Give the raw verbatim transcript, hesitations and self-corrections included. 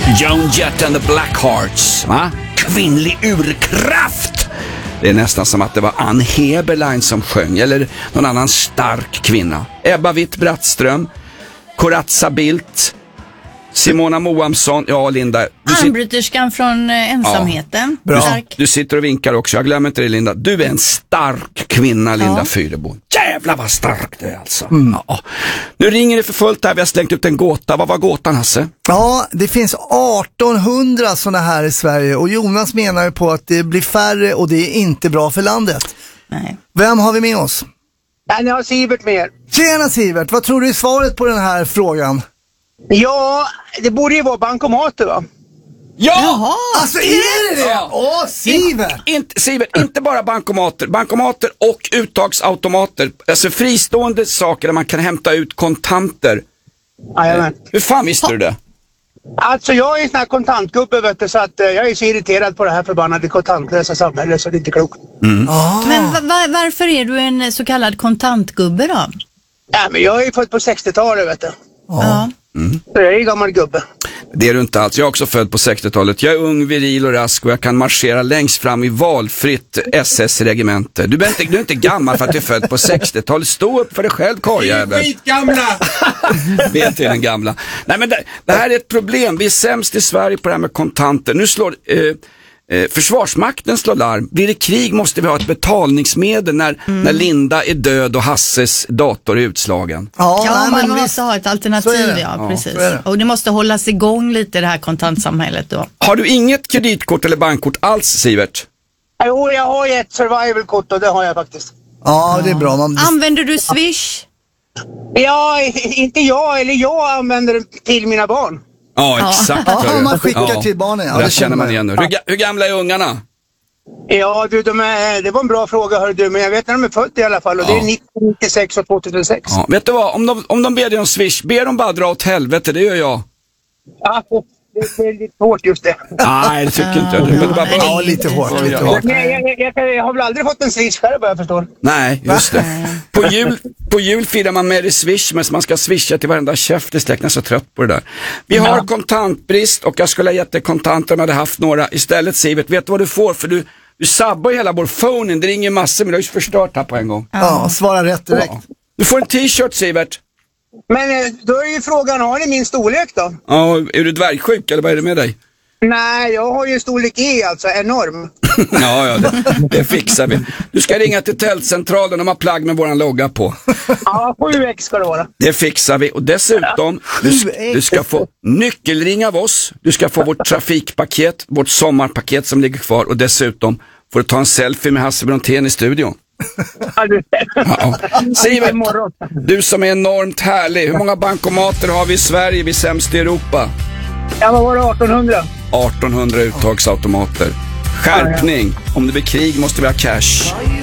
Joan Jett and the Blackhearts, va? Kvinnlig urkraft. Det är nästan som att det var Ann Heberlein som sjöng, eller någon annan stark kvinna. Ebba Witt-Brattström, Corazza Bildt, Simona Moamsson. Ja, Linda. Armbryterskan från eh, ensamheten. Ja, bra. Du sitter och vinkar också. Jag glömmer inte det, Linda. Du är en stark kvinna, Linda ja. Fyrebo. Jävlar vad stark du är alltså. Mm. Ja. Nu ringer det för fullt här. Vi har slängt ut en gåta. Vad var gåtan, Hasse? Ja, det finns artonhundra sådana här i Sverige. Och Jonas menar ju på att det blir färre och det är inte bra för landet. Nej. Vem har vi med oss? Ja, ni har Sivert med er. Tjena Sivert, vad tror du är svaret på den här frågan? Ja, det borde ju vara bankomater, va? Ja! Jaha, alltså är det det? Åh, oh, Sivert! In, inte, Sivert, inte bara bankomater. Bankomater och uttagsautomater. Alltså fristående saker där man kan hämta ut kontanter. Jajamän. Hur fan visste du det? Alltså jag är en sån här kontantgubbe, vet du, så att uh, jag är så irriterad på det här förbannade kontantlösa samhället så det är inte klokt. Mm. Ah. Men va- va- varför är du en så kallad kontantgubbe då? Ja, men jag är ju född på sextiotalet, vet du. Ja. Mm. Så jag är en gammal gubbe. Det är du inte alls. Jag är också född på sextiotalet. Jag är ung, viril och rask och jag kan marschera längst fram i valfritt S S-regemente. Du är inte, du är inte gammal för att du är född på sextiotalet. Stå upp för dig själv, karljävel. Skitgamla! Vet till den gamla. Nej, men det, det här är ett problem. Vi är sämst i Sverige på det här med kontanter. Nu slår... Eh, Eh, Försvarsmakten slår larm. Blir det krig måste vi ha ett betalningsmedel när, mm. när Linda är död och Hasses dator är utslagen. Ja, ja man måste visst. ha ett alternativ, ja, ja precis. Det. Och det måste hållas igång lite det här kontantsamhället då. Har du inget kreditkort eller bankkort alls, Sivert? Jo, jag har ju ett survival-kort och det har jag faktiskt. Ja, det är bra. Man... Använder du Swish? Ja, inte jag, eller jag använder det till mina barn. Ja, exakt. Ja, man skickar ja. till barnen. Ja, det känner man igen nu. Hur, hur gamla är ungarna? Ja, du, de är, det var en bra fråga, hör du, men jag vet när de är födda i alla fall, och ja. det är nittonhundranittiosex och tvåtusensex. Ja, vet du vad, om de, om de ber dig om Swish, ber de bara dra åt helvete, det gör jag. Ja, det är lite hårt just det. Nej, det tycker inte jag. Det bara, ja, lite hårt. Lite hårt. Jag, jag, jag, jag, jag har väl aldrig fått en Swish själv, vad jag förstår. Nej, just det. På jul, på jul firar man med det Swish, men man ska swisha till varenda käft. Det är så trött på det där. Vi har ja. kontantbrist och jag skulle ha gett dig kontanter om jag hade haft några. Istället, Sivert, vet du vad du får? För du, du sabbar ju hela vår phone. Det ringer massor, men du har ju förstört här på en gång. Ja, svara rätt direkt. Ja. Du får en t-shirt, Sivert. Men då är ju frågan, har ni min storlek då? Ja, är du dvärgsjuk eller vad är det med dig? Nej, jag har ju storlek E, alltså enorm. ja, ja, det, det fixar vi. Du ska ringa till tältcentralen, de har plagg med våran logga på. Ja, sju X ska det vara. Det fixar vi. Och dessutom, du, du ska få nyckelring av oss. Du ska få vårt trafikpaket, vårt sommarpaket som ligger kvar. Och dessutom får du ta en selfie med Hasse Brontén i studion. Ja. Sivert, du som är enormt härlig. Hur många bankomater har vi i Sverige? Vi är sämst i Europa. Ja, vad var det? artonhundra? artonhundra uttagsautomater. Skärpning. Om det blir krig måste vi ha cash.